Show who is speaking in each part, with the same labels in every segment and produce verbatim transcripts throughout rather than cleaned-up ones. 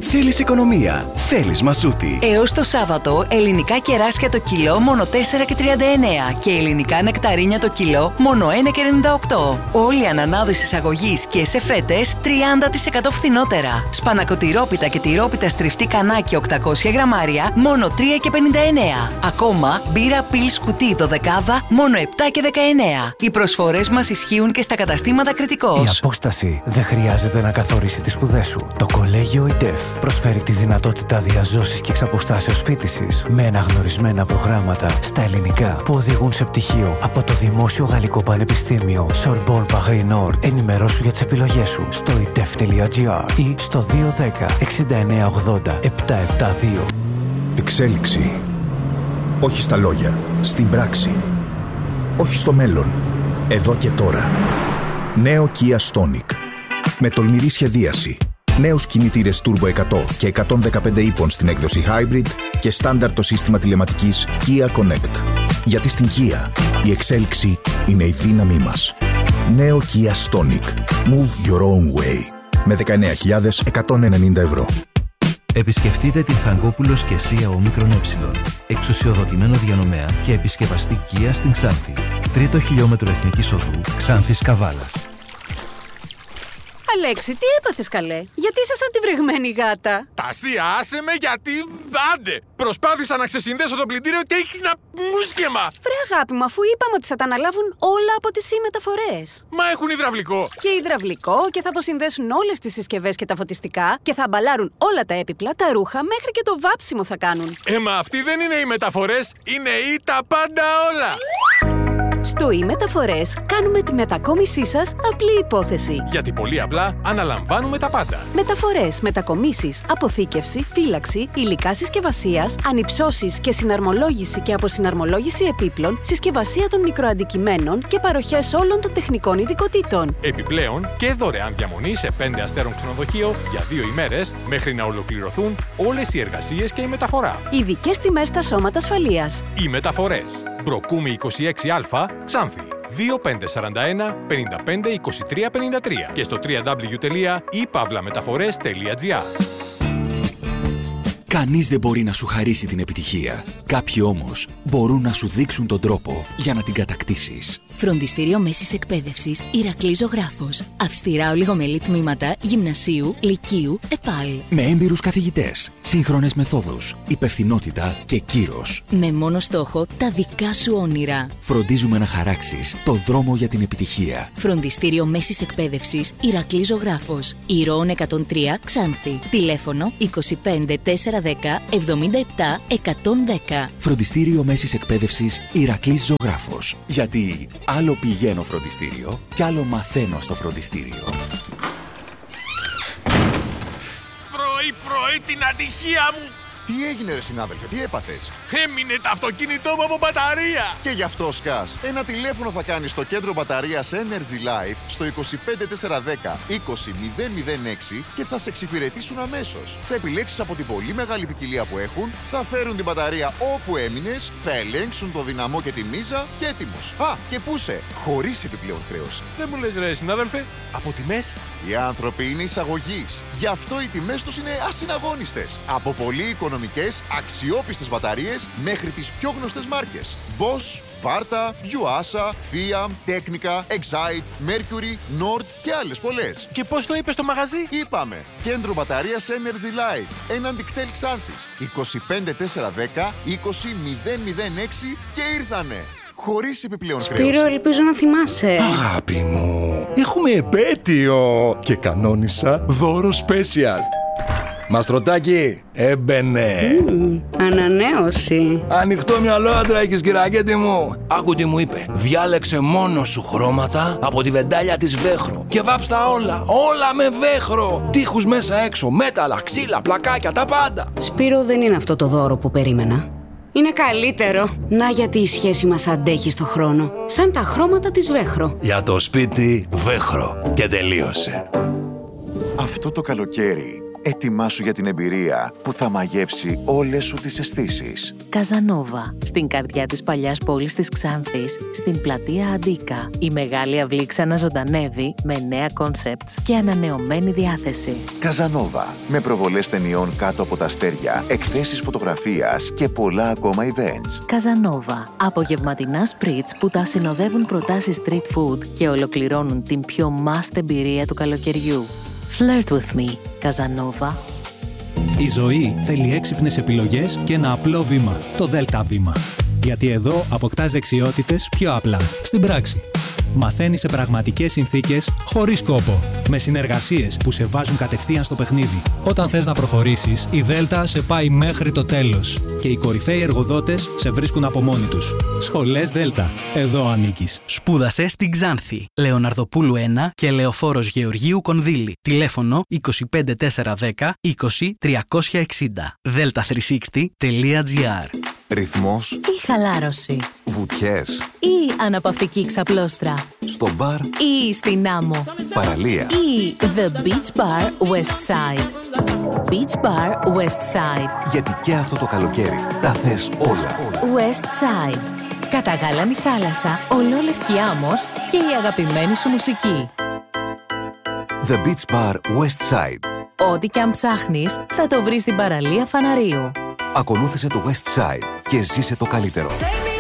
Speaker 1: Θέλεις οικονομία, θέλεις Μασούτη.
Speaker 2: Έως το Σάββατο, ελληνικά κεράσια το κιλό μόνο τέσσερα και τριάντα εννέα και ελληνικά νεκταρίνια το κιλό μόνο ένα και ενενήντα οκτώ. Όλοι οι ανανάδες εισαγωγής και σε φέτες τριάντα τοις εκατό φθηνότερα. Σπανακοτηρόπιτα και τυρόπιτα στριφτή κανάκι οκτακόσια γραμμάρια μόνο τρία και πενήντα εννέα. Ακόμα μπύρα πιλς κουτί δωδεκάδα μόνο επτά και δεκαεννέα. Οι προσφορές μας ισχύουν και στα καταστήματα Κρητικός.
Speaker 3: Η απόσταση δεν χρειάζεται να καθορίσει τις σπουδές σου. Το Κολέγιο ΙΤΕΦ προσφέρει τη δυνατότητα διαζώσης και εξαποστάσεως φοιτησης με αναγνωρισμένα προγράμματα στα ελληνικά που οδηγούν σε πτυχίο από το Δημόσιο Γαλλικό Πανεπιστήμιο Sorbonne Paris Nord. Ενημερώσου για τις επιλογές σου στο ι ντι ι εφ τελεία τζι άρ ή στο δύο ένα μηδέν εξήντα εννέα ογδόντα επτακόσια εβδομήντα δύο.
Speaker 4: Εξέλιξη. Όχι στα λόγια, στην πράξη. Όχι στο μέλλον, εδώ και τώρα. Νέο Kia Stonic. Με τολμηρή σχεδίαση. Νέους κινητήρες Turbo εκατό και εκατόν δεκαπέντε ύπων στην έκδοση Hybrid και στάνταρ το σύστημα τηλεματικής Kia Connect. Γιατί στην Kia η εξέλιξη είναι η δύναμή μας. Νέο Kia Stonic. Move your own way. Με δεκαεννέα χιλιάδες εκατόν ενενήντα ευρώ.
Speaker 5: Επισκεφτείτε την Θαγκόπουλος και Σία Ομίκρον Ε, εξουσιοδοτημένο διανομέα και επισκευαστή Kia στην Ξάνθη. Τρίτο χιλιόμετρο Εθνικής Οδού, Ξάνθης Καβάλας.
Speaker 6: Αλέξη, τι έπαθες καλέ? Γιατί είσαι σαν τη βρεγμένη γάτα?
Speaker 7: Τασία, άσε με γιατί δάντε! Προσπάθησα να ξεσυνδέσω το πλυντήριο και έχει ένα μουσκεμα!
Speaker 6: Βρε αγάπη μου, αφού είπαμε ότι θα τα αναλάβουν όλα από τις e-μεταφορές.
Speaker 7: Μα έχουν υδραυλικό!
Speaker 6: Και υδραυλικό και θα αποσυνδέσουν όλες τις συσκευές και τα φωτιστικά και θα αμπαλάρουν όλα τα έπιπλα, τα ρούχα, μέχρι και το βάψιμο θα κάνουν.
Speaker 7: Ε, μα αυτοί δεν είναι οι μεταφορές, είναι οι τα πάντα όλα!
Speaker 6: Στο e-μεταφορές κάνουμε τη μετακόμισή σας απλή υπόθεση.
Speaker 7: Γιατί πολύ απλά αναλαμβάνουμε τα πάντα.
Speaker 6: Μεταφορές, μετακομίσεις, αποθήκευση, φύλαξη, υλικά συσκευασίας, ανυψώσεις και συναρμολόγηση και αποσυναρμολόγηση επίπλων, συσκευασία των μικροαντικειμένων και παροχές όλων των τεχνικών ειδικοτήτων.
Speaker 7: Επιπλέον και δωρεάν διαμονή σε πέντε αστέρων ξενοδοχείο για δύο ημέρες μέχρι να ολοκληρωθούν όλες οι εργασίες και η μεταφορά.
Speaker 6: Ειδικές τιμές στα σώματα ασφαλείας.
Speaker 7: Οι μεταφορές. Μπροκούμη είκοσι έξι Α, Ξάνθη. δύο πέντε τέσσερα ένα πέντε πέντε είκοσι τρία πενήντα τρία και στο double-u double-u double-u τελεία i pavla metaphores τελεία gr.
Speaker 8: Κανείς δεν μπορεί να σου χαρίσει την επιτυχία. Κάποιοι όμως μπορούν να σου δείξουν τον τρόπο για να την κατακτήσεις.
Speaker 9: Φροντιστήριο Μέσης Εκπαίδευσης Ηρακλής Ζωγράφος. Αυστηρά ολιγομελή τμήματα γυμνασίου, λυκείου, ΕΠΑΛ.
Speaker 8: Με έμπειρους καθηγητές, σύγχρονες μεθόδους, υπευθυνότητα και κύρος.
Speaker 9: Με μόνο στόχο τα δικά σου όνειρα.
Speaker 8: Φροντίζουμε να χαράξεις το δρόμο για την επιτυχία.
Speaker 9: Φροντιστήριο Μέσης Εκπαίδευσης Ηρακλής Ζωγράφος. Ηρώων εκατόν τρία Ξάνθη. Τηλέφωνο είκοσι πέντε τετρακόσια δέκα εβδομήντα επτά εκατόν δέκα.
Speaker 8: Φροντιστήριο Μέσης Εκπαίδευσης Ηρακλής Ζωγράφος. Γιατί άλλο πηγαίνω φροντιστήριο κι άλλο μαθαίνω στο φροντιστήριο.
Speaker 7: Πρωί-πρωί την ατυχία μου!
Speaker 10: Τι έγινε ρε συνάδελφε, τι έπαθες?
Speaker 7: Έμεινε το αυτοκίνητό μου από μπαταρία!
Speaker 10: Και γι' αυτό σκάς. Ένα τηλέφωνο θα κάνεις στο κέντρο μπαταρίας Energy Life στο είκοσι πέντε τετρακόσια δέκα είκοσι μηδέν μηδέν έξι και θα σε εξυπηρετήσουν αμέσως. Θα επιλέξεις από την πολύ μεγάλη ποικιλία που έχουν, θα φέρουν την μπαταρία όπου έμεινες, θα ελέγξουν το δυναμό και τη μίζα και έτοιμος. Α, και πού σε, χωρίς επιπλέον χρέωση.
Speaker 7: Δεν μου λες ρε συνάδελφε, από τιμές?
Speaker 10: Οι άνθρωποι είναι εισαγωγής. Γι' αυτό οι τιμές τους είναι ασυναγώνιστες. Από πολύ οικονομικές, αξιόπιστες μπαταρίες μέχρι τις πιο γνωστές μάρκες. Bosch, Varta, Yuasa, Fiat, Technica, Excite, Mercury, Nord και άλλες πολλές.
Speaker 7: Και πώς το είπες στο μαγαζί?
Speaker 10: Είπαμε, κέντρο μπαταρίας Energy Life, έναντι κτέλ Ξάνθης, είκοσι πέντε τετρακόσια δέκα είκοσι μηδέν μηδέν έξι και ήρθανε. Χωρίς επιπλέον χρέωση.
Speaker 6: Σπύρο, ελπίζω να θυμάσαι.
Speaker 11: Αγάπη μου, έχουμε επέτειο και κανόνισα δώρο special. Μαστρωτάκι, έμπαινε.
Speaker 6: Mm, ανανέωση.
Speaker 11: Ανοιχτό μυαλό άντρα έχεις, κυρακέτη μου. Άκου τι μου είπε. Διάλεξε μόνο σου χρώματα από τη βεντάλια της Βέχρο και βάψτα όλα, όλα με Βέχρο. Τείχους μέσα έξω, μέταλλα, ξύλα, πλακάκια, τα πάντα.
Speaker 6: Σπύρο, δεν είναι αυτό το δώρο που περίμενα. Είναι καλύτερο. Να γιατί η σχέση μας αντέχει στο χρόνο. Σαν τα χρώματα της Βέχρο.
Speaker 11: Για το σπίτι Βέχρο. Και τελείωσε.
Speaker 10: Αυτό το καλοκαίρι ετοιμάσου για την εμπειρία που θα μαγεύσει όλες σου τις αισθήσεις.
Speaker 12: Καζανόβα, στην καρδιά της παλιάς πόλης της Ξάνθης, στην πλατεία Αντίκα. Η μεγάλη αυλή ξαναζωντανεύει με νέα κόνσεπτς και ανανεωμένη διάθεση.
Speaker 10: Καζανόβα, με προβολές ταινιών κάτω από τα αστέρια, εκθέσεις φωτογραφίας και πολλά ακόμα events.
Speaker 12: Καζανόβα, απογευματινά σπριτς που τα συνοδεύουν προτάσεις street food και ολοκληρώνουν την πιο must εμπειρία του καλοκαιριού. Flirt with me, Καζανόβα.
Speaker 13: Η ζωή θέλει έξυπνες επιλογές και ένα απλό βήμα, το Δέλτα βήμα. Γιατί εδώ αποκτάς δεξιότητες πιο απλά, στην πράξη. Μαθαίνεις σε πραγματικές συνθήκες, χωρίς κόπο. Με συνεργασίες που σε βάζουν κατευθείαν στο παιχνίδι. Όταν θες να προχωρήσεις, η Δέλτα σε πάει μέχρι το τέλος. Και οι κορυφαίοι εργοδότες σε βρίσκουν από μόνοι τους. Σχολές Δέλτα. Εδώ ανήκεις.
Speaker 14: Σπούδασε στην Ξάνθη. Λεωναρδοπούλου ένα και Λεωφόρος Γεωργίου Κονδύλη. Τηλέφωνο είκοσι πέντε τετρακόσια δέκα είκοσι τριακόσια εξήντα. δέλτα τριακόσια εξήντα τελεία τζι άρ.
Speaker 10: Ρυθμός
Speaker 12: Ή χαλάρωση.
Speaker 10: Βουτιές.
Speaker 12: Ή αναπαυτική ξαπλώστρα.
Speaker 10: Στο μπαρ.
Speaker 12: Ή στην άμμο.
Speaker 10: Παραλία.
Speaker 12: Ή The Beach Bar West Side. Beach Bar West Side.
Speaker 10: Γιατί και αυτό το καλοκαίρι τα θες όλα.
Speaker 12: West Side. Καταγάλανη θάλασσα, ολόλευκη άμμος και η αγαπημένη σου μουσική.
Speaker 10: The Beach Bar West Side.
Speaker 12: Ό,τι και αν ψάχνεις, θα το βρεις στην παραλία Φαναρίου.
Speaker 10: Ακολούθησε το West Side και ζήσε το καλύτερο.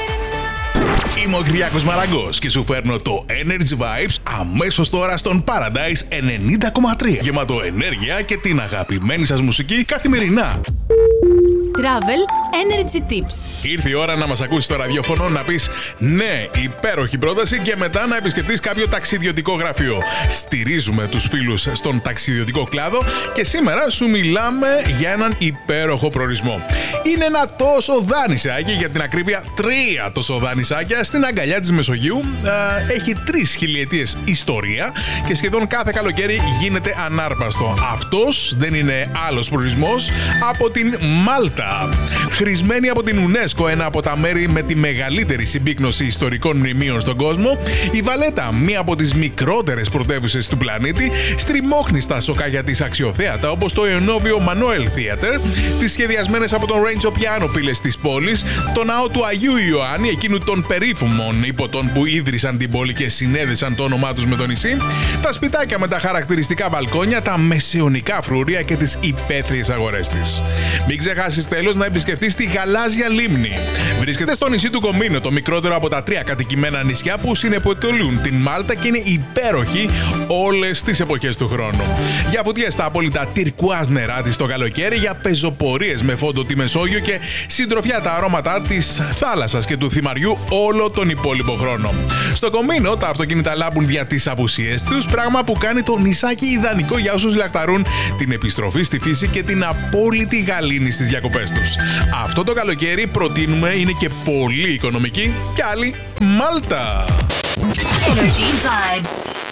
Speaker 15: Είμαι ο Κυριάκος Μαραγκός και σου φέρνω το Energy Vibes αμέσως τώρα στον Paradise ενενήντα κόμμα τρία. Γεμάτο ενέργεια και την αγαπημένη σας μουσική καθημερινά.
Speaker 16: Travel Energy Tips.
Speaker 15: Ήρθε η ώρα να μας ακούσεις στο ραδιόφωνο, να πεις ναι, υπέροχη πρόταση και μετά να επισκεφτείς κάποιο ταξιδιωτικό γραφείο. Στηρίζουμε τους φίλους στον ταξιδιωτικό κλάδο και σήμερα σου μιλάμε για έναν υπέροχο προορισμό. Είναι ένα τόσο δάνεισάκι, για την ακρίβεια τρία τόσο δάνεισάκια στην αγκαλιά της Μεσογείου. Ε, έχει τρεις χιλιετίες ιστορία και σχεδόν κάθε καλοκαίρι γίνεται ανάρπαστο. Αυτός δεν είναι άλλος προορισμός από την Μάλτα. Χρησμένη από την UNESCO, ένα από τα μέρη με τη μεγαλύτερη συμπίκνωση ιστορικών μνημείων στον κόσμο, η Βαλέτα, μία από τις μικρότερες πρωτεύουσες του πλανήτη, στριμώχνει στα σοκάκια της αξιοθέατα όπως το ενόβιο Manuel Theater, τις σχεδιασμένες από τον Renzo Piano πύλες της πόλης, το ναό του Αγίου Ιωάννη, εκείνου των περίφημων υποτών που ίδρυσαν την πόλη και συνέδεσαν το όνομά τους με το νησί, τα σπιτάκια με τα χαρακτηριστικά μπαλκόνια, τα μεσαιωνικά φρούρια και τις υπαίθριες αγορές της. Μην ξεχάσεις τέλος να επισκεφτείς τη Γαλάζια Λίμνη. Βρίσκεται στο νησί του Κομίνο, το μικρότερο από τα τρία κατοικημένα νησιά που συνεποτελούν την Μάλτα και είναι υπέροχη όλες τις εποχές του χρόνου. Για βουτιές στα απόλυτα τυρκουάζ νερά της το καλοκαίρι, για πεζοπορίες με φόντο τη Μεσόγειο και συντροφιά τα αρώματα της θάλασσας και του θυμαριού όλο τον υπόλοιπο χρόνο. Στο Κομίνο τα αυτοκίνητα λάμπουν δια τις απουσίες τους, πράγμα που κάνει το νησάκι ιδανικό για όσους λαχταρούν την επιστροφή στη φύση και την απόλυτη γαλήνη στις διακοπές τους. Αυτό το καλοκαίρι προτείνουμε, είναι και πολύ οικονομική, κι άλλη Μάλτα.
Speaker 16: Energy Vibes.